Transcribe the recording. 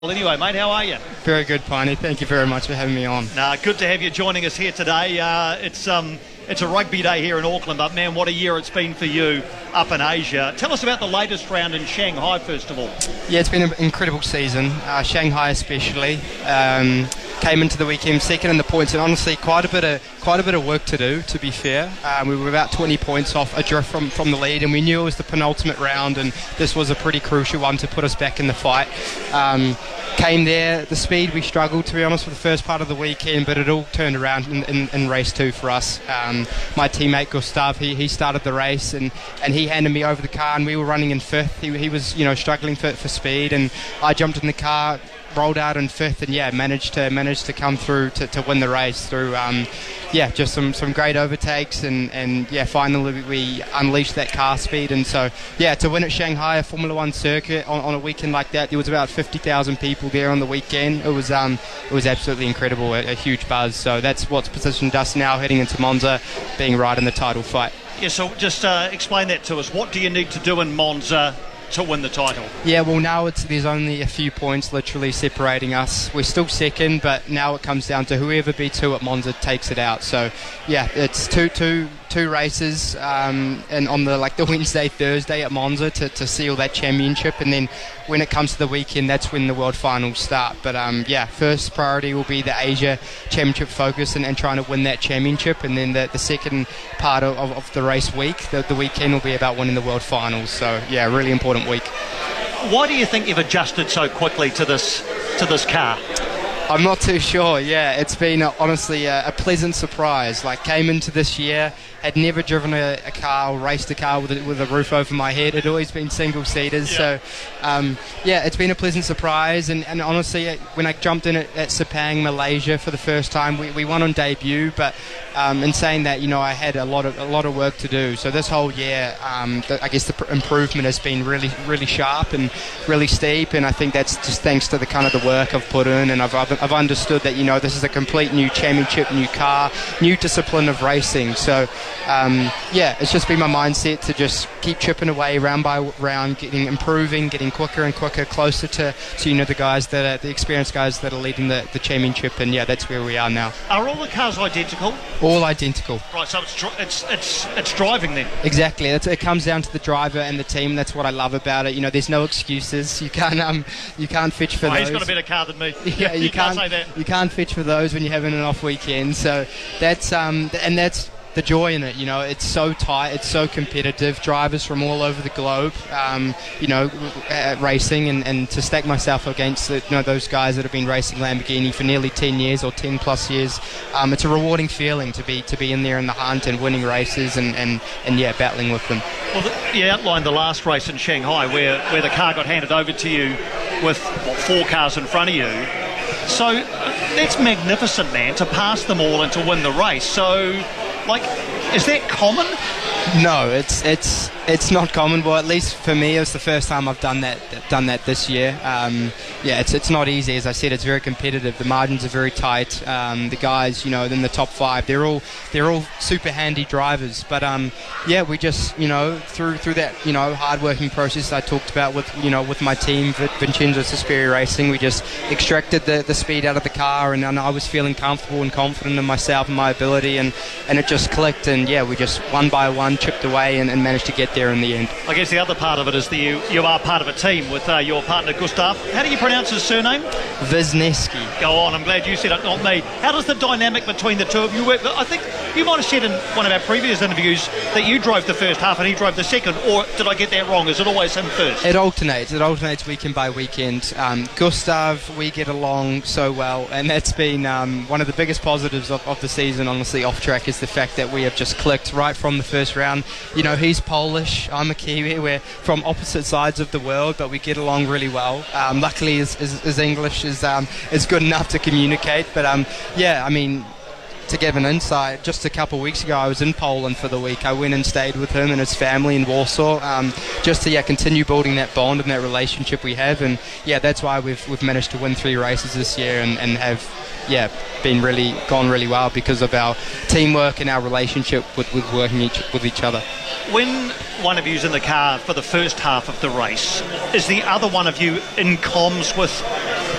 Well, anyway, mate, how are you? Very good, Piney. Thank you very much for having me on. Good to have you joining us here today. It's a rugby day here in Auckland, but man, what a year it's been for you up in Asia. Tell us about the latest round in Shanghai, first of all. Yeah, it's been an incredible season. Shanghai especially came into the weekend second in the points, and honestly, quite a bit of work to do. To be fair, we were about 20 points off adrift from the lead, and we knew it was the penultimate round, and this was a pretty crucial one to put us back in the fight. Came there, the speed we struggled, to be honest, for the first part of the weekend, but it all turned around in race two for us. My teammate Gustav, he started the race, and he handed me over the car, and we were running in fifth. He was struggling for speed, and I jumped in the car, rolled out in fifth, and managed to come through to win the race through just some great overtakes, and finally we unleashed that car speed. And so to win at Shanghai, a Formula One circuit on a weekend like that, there was about 50,000 people there on the weekend. It was absolutely incredible, a huge buzz. So that's what's positioned us now heading into Monza, being right in the title fight. Yeah, so just explain that to us. What do you need to do in Monza to win the title? Yeah, well, now there's only a few points literally separating us. We're still second, but now it comes down to whoever beats who at Monza takes it out. So it's two races, and on the Wednesday, Thursday at Monza to seal that championship, and then when it comes to the weekend, that's when the world finals start. But first priority will be the Asia Championship focus and trying to win that championship, and then the second part of the race week, the weekend, will be about winning the world finals. So really important week. Why do you think you've adjusted so quickly to this car? I'm not too sure. It's been honestly a pleasant surprise. Came into this year, had never driven a car or raced a car with a roof over my head. It had always been single seaters. So it's been a pleasant surprise. And honestly, when I jumped in at Sepang, Malaysia for the first time, we won on debut. But in saying that, I had a lot of work to do. So this whole year, I guess the improvement has been really, really sharp and really steep. And I think that's just thanks to the kind of the work I've put in, and I've understood that this is a complete new championship, new car, new discipline of racing. So it's just been my mindset to just keep chipping away round by round, improving, getting quicker and quicker, closer to the guys the experienced guys that are leading the championship, and that's where we are now. Are all the cars identical? All identical. Right, so it's driving then. Exactly. It comes down to the driver and the team. That's what I love about it. There's no excuses. You can't fetch for those. He's got a better car than me. Yeah, you can't say that. You can't fetch for those when you're having an off weekend. So that's the joy in it. It's so tight, it's so competitive, drivers from all over the globe racing, and to stack myself against those guys that have been racing Lamborghini for nearly 10 years or 10 plus years. It's a rewarding feeling to be in there in the hunt and winning races and battling with them. Well, you outlined the last race in Shanghai where the car got handed over to you with 4 cars in front of you. So that's magnificent, man, to pass them all and to win the race. So, is that common? No, it's not common. Well, at least for me, it was the first time I've done that this year. It's not easy. As I said, it's very competitive. The margins are very tight. The guys, in the top 5, they're all super handy drivers. But we just through that hard-working process I talked about with my team, Vincenzo Suspiria Racing, we just extracted the speed out of the car, and I was feeling comfortable and confident in myself and my ability, and it just clicked, and we just one by one chipped away and managed to get there in the end. I guess the other part of it is that you are part of a team with your partner Gustav. How do you pronounce his surname? Wisniewski. Go on, I'm glad you said it, not me. How does the dynamic between the two of you work? I think you might have said in one of our previous interviews that you drove the first half and he drove the second, or did I get that wrong? Is it always him first? It alternates weekend by weekend. Gustav, we get along so well, and that's been one of the biggest positives of the season, honestly, off track, is the fact that we have just clicked right from the first round. He's Polish, I'm a Kiwi, we're from opposite sides of the world, but we get along really well. Luckily his English is good enough to communicate, but to give an insight, just a couple of weeks ago I was in Poland for the week. I went and stayed with him and his family in Warsaw, just to continue building that bond and that relationship we have, and that's why we've managed to win 3 races this year and have gone really well because of our teamwork and our relationship with working with each other. When one of you's in the car for the first half of the race, is the other one of you in comms with